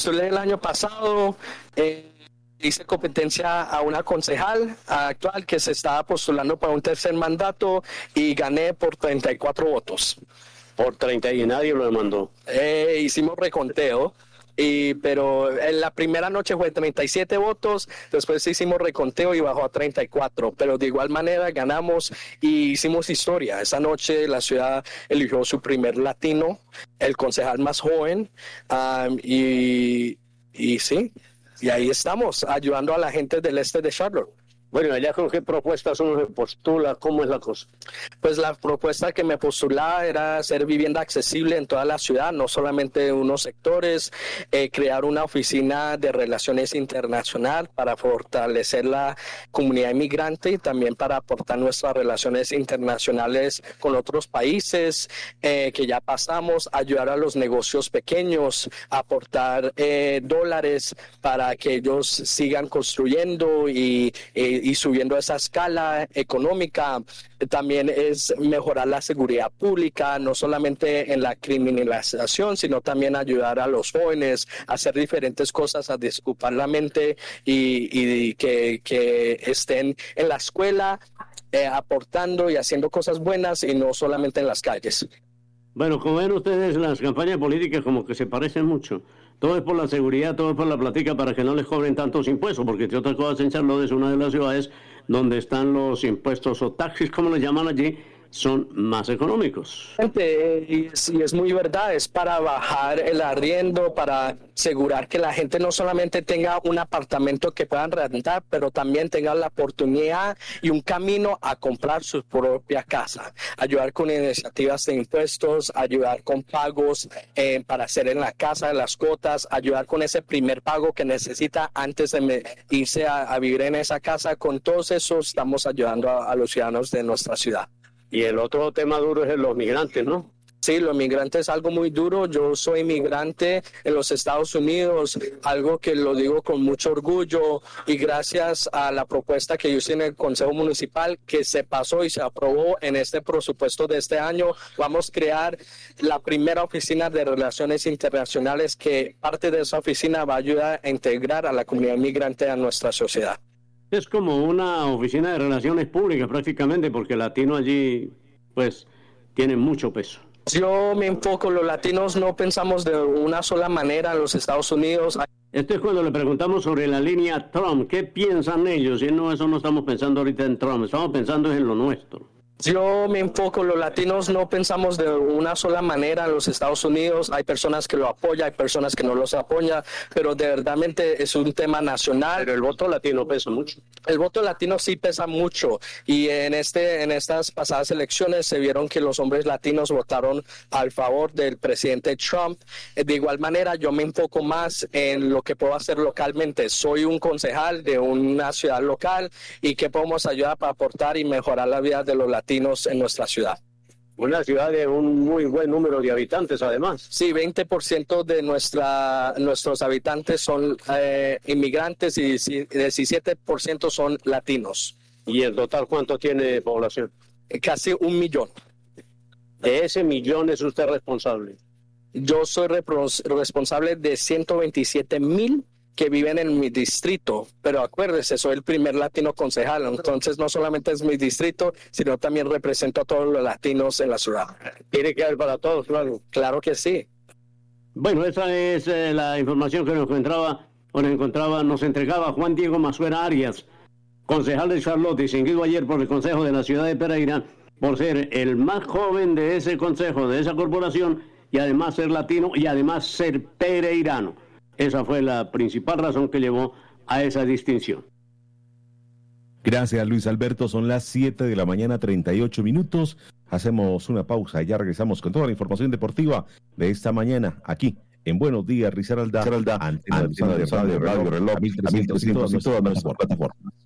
postulé el año pasado. Hice competencia a una concejal actual que se estaba postulando para un tercer mandato y gané por 34 votos. Por 30 y nadie lo demandó. Hicimos reconteo. Pero en la primera noche fue 37 votos, después hicimos reconteo y bajó a 34, pero de igual manera ganamos y hicimos historia. Esa noche la ciudad eligió su primer latino, el concejal más joven, y sí, y ahí estamos, ayudando a la gente del este de Charlotte. Bueno, allá con qué propuestas uno se postula, ¿cómo es la cosa? Pues la propuesta que me postulaba era hacer vivienda accesible en toda la ciudad, no solamente en unos sectores, crear una oficina de relaciones internacionales para fortalecer la comunidad inmigrante y también para aportar nuestras relaciones internacionales con otros países que ya pasamos, ayudar a los negocios pequeños, aportar dólares para que ellos sigan construyendo y subiendo esa escala económica. También es mejorar la seguridad pública, no solamente en la criminalización, sino también ayudar a los jóvenes a hacer diferentes cosas, a desocupar la mente y que estén en la escuela aportando y haciendo cosas buenas y no solamente en las calles. Bueno, como ven ustedes, las campañas políticas como que se parecen mucho. Todo es por la seguridad, todo es por la platica para que no les cobren tantos impuestos, porque entre otras cosas en Charlotte es una de las ciudades donde están los impuestos o taxis, como les llaman allí, son más económicos. Y es muy verdad, es para bajar el arriendo, para asegurar que la gente no solamente tenga un apartamento que puedan rentar, pero también tenga la oportunidad y un camino a comprar su propia casa. Ayudar con iniciativas de impuestos, ayudar con pagos para hacer en la casa, las cuotas, ayudar con ese primer pago que necesita antes de irse a vivir en esa casa. Con todos esos estamos ayudando a los ciudadanos de nuestra ciudad. Y el otro tema duro es los migrantes, ¿no? Sí, los migrantes es algo muy duro. Yo soy migrante en los Estados Unidos, algo que lo digo con mucho orgullo y gracias a la propuesta que yo hice en el Consejo Municipal que se pasó y se aprobó en este presupuesto de este año, vamos a crear la primera oficina de relaciones internacionales que parte de esa oficina va a ayudar a integrar a la comunidad migrante a nuestra sociedad. Es como una oficina de relaciones públicas prácticamente, porque el latino allí, pues, tiene mucho peso. Yo me enfoco, los latinos no pensamos de una sola manera en los Estados Unidos. Esto es cuando le preguntamos sobre la línea Trump. ¿Qué piensan ellos? Y no, eso no estamos pensando ahorita en Trump, estamos pensando en lo nuestro. Yo me enfoco, los latinos no pensamos de una sola manera en los Estados Unidos. Hay personas que lo apoyan, hay personas que no los apoyan, pero de verdad es un tema nacional. Pero el voto latino pesa mucho. El voto latino sí pesa mucho y en estas pasadas elecciones se vieron que los hombres latinos votaron al favor del presidente Trump. De igual manera, yo me enfoco más en lo que puedo hacer localmente. Soy un concejal de una ciudad local y que podemos ayudar para aportar y mejorar la vida de los latinos en nuestra ciudad. Una ciudad de un muy buen número de habitantes, además. Sí, 20% de nuestros habitantes son inmigrantes y 17% son latinos. ¿Y el total cuánto tiene de población? Casi 1 millón. ¿De ese millón es usted responsable? Yo soy responsable de 127,000 que viven en mi distrito, pero acuérdese, soy el primer latino concejal, entonces no solamente es mi distrito, sino también represento a todos los latinos en la ciudad. Tiene que haber para todos, claro. Claro que sí. Bueno, esa es la información que nos entregaba Juan Diego Mazuera Arias, concejal de Charlotte, distinguido ayer por el Consejo de la Ciudad de Pereira, por ser el más joven de ese consejo, de esa corporación, y además ser latino y además ser pereirano. Esa fue la principal razón que llevó a esa distinción. Gracias, Luis Alberto. Son las 7 de la mañana, 38 minutos. Hacemos una pausa y ya regresamos con toda la información deportiva de esta mañana aquí en Buenos Días, Risaralda, Antena de Radio Reloj 1300 y todas nuestras plataformas.